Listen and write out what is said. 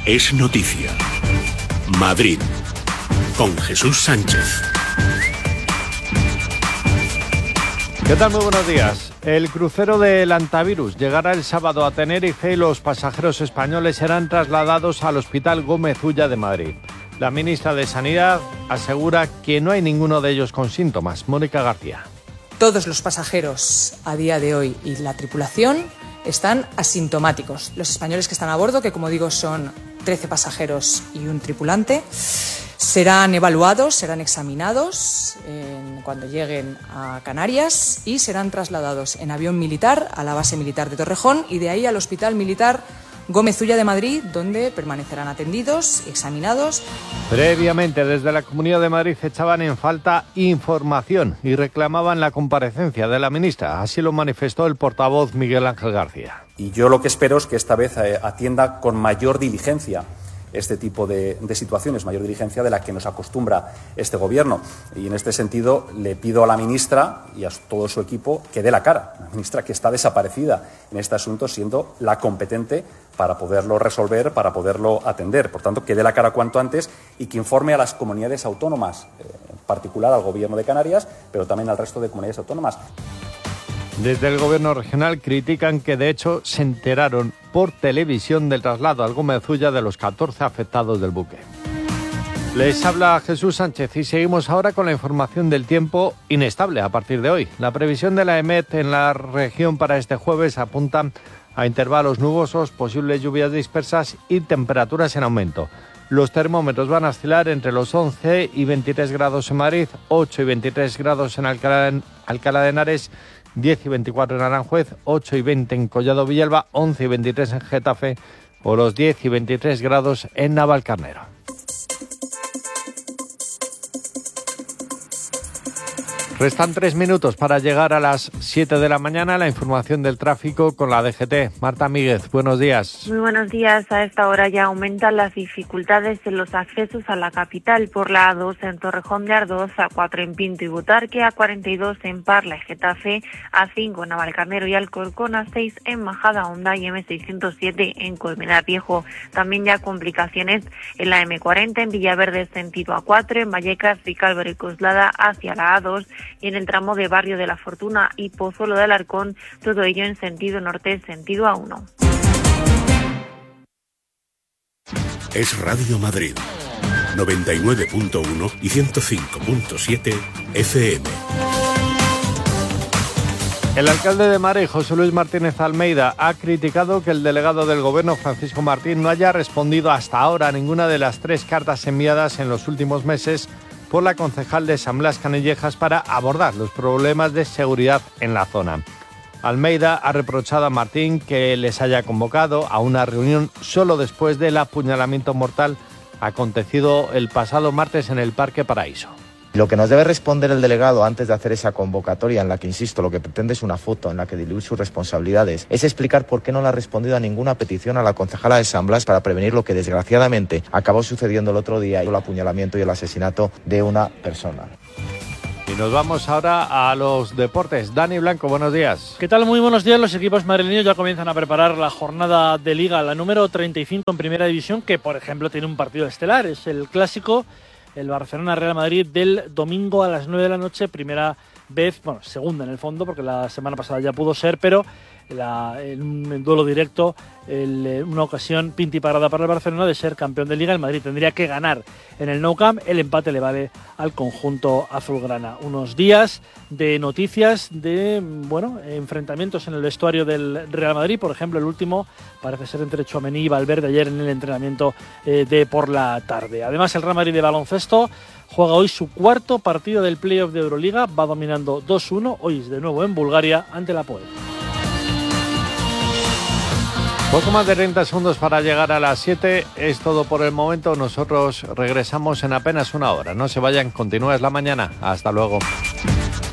es noticia. Madrid, con Jesús Sánchez. ¿Qué tal? Muy buenos días. El crucero del Antivirus llegará el sábado a Tenerife y los pasajeros españoles serán trasladados al Hospital Gómez Ulla de Madrid. La ministra de Sanidad asegura que no hay ninguno de ellos con síntomas. Mónica García. Todos los pasajeros a día de hoy y la tripulación están asintomáticos. Los españoles que están a bordo, que como digo son 13 pasajeros y un tripulante, serán evaluados, serán examinados cuando lleguen a Canarias y serán trasladados en avión militar a la base militar de Torrejón y de ahí al Hospital Militar Gómez Ulla de Madrid, donde permanecerán atendidos y examinados. Previamente, desde la Comunidad de Madrid echaban en falta información y reclamaban la comparecencia de la ministra. Así lo manifestó el portavoz Miguel Ángel García. Y yo lo que espero es que esta vez atienda con mayor diligencia este tipo de situaciones, mayor diligencia de la que nos acostumbra este Gobierno. Y en este sentido le pido a la ministra y a todo su equipo que dé la cara. La ministra que está desaparecida en este asunto, siendo la competente para poderlo resolver, para poderlo atender. Por tanto, que dé la cara cuanto antes y que informe a las comunidades autónomas, en particular al Gobierno de Canarias, pero también al resto de comunidades autónomas. Desde el Gobierno regional critican que de hecho se enteraron por televisión del traslado al Gómez Ulla de los 14 afectados del buque. Les habla Jesús Sánchez y seguimos ahora con la información del tiempo inestable a partir de hoy. La previsión de la EMET en la región para este jueves apunta a intervalos nubosos, posibles lluvias dispersas y temperaturas en aumento. Los termómetros van a oscilar entre los 11 y 23 grados en Madrid, 8 y 23 grados en Alcalá de Henares, 10 y 24 en Aranjuez, 8 y 20 en Collado Villalba, 11 y 23 en Getafe o los 10 y 23 grados en Navalcarnero. Restan 3 minutos para llegar a las 7 de la mañana. La información del tráfico con la DGT. Marta Míguez, buenos días. Muy buenos días. A esta hora ya aumentan las dificultades en los accesos a la capital por la A2 en Torrejón de Ardoz, A4 en Pinto y Butarque, A42 en Parla y Getafe, A5 en Navalcarnero y Alcorcón, A6 en Majadahonda y M607 en Colmenar Viejo. También ya complicaciones en la M40 en Villaverde sentido A4, en Vallecas, Vicálvaro y Coslada hacia la A2 y en el tramo de Barrio de la Fortuna y Pozuelo de Alarcón, todo ello en sentido norte, sentido A1. Es Radio Madrid, 99.1 y 105.7 FM. El alcalde de Madrid, José Luis Martínez Almeida, ha criticado que el delegado del Gobierno, Francisco Martín, no haya respondido hasta ahora a ninguna de las 3 cartas enviadas en los últimos meses por la concejal de San Blas Canillejas para abordar los problemas de seguridad en la zona. Almeida ha reprochado a Martín que les haya convocado a una reunión solo después del apuñalamiento mortal acontecido el pasado martes en el Parque Paraíso. Lo que nos debe responder el delegado antes de hacer esa convocatoria, en la que, insisto, lo que pretende es una foto en la que diluir sus responsabilidades, es explicar por qué no le ha respondido a ninguna petición a la concejala de San Blas para prevenir lo que desgraciadamente acabó sucediendo el otro día, el apuñalamiento y el asesinato de una persona. Y nos vamos ahora a los deportes. Dani Blanco, buenos días. ¿Qué tal? Muy buenos días. Los equipos madrileños ya comienzan a preparar la jornada de Liga, la número 35 en Primera División, que por ejemplo tiene un partido estelar, es el clásico, el Barcelona-Real Madrid del domingo a las 9 de la noche, primera vez, bueno, segunda en el fondo, porque la semana pasada ya pudo ser, pero en un duelo directo, una ocasión pintiparada para el Barcelona de ser campeón de Liga. El Madrid tendría que ganar en el Nou Camp, el empate le vale al conjunto azulgrana. Unos días de noticias de, enfrentamientos en el vestuario del Real Madrid, por ejemplo, el último parece ser entre Tchouaméni y Valverde ayer en el entrenamiento de por la tarde. Además, el Real Madrid de baloncesto juega hoy su cuarto partido del playoff de Euroliga, va dominando 2-1, hoy es de nuevo en Bulgaria ante la Apoel. Poco más de 30 segundos para llegar a las 7. Es todo por el momento. Nosotros regresamos en apenas una hora. No se vayan, continúa, es la mañana. Hasta luego.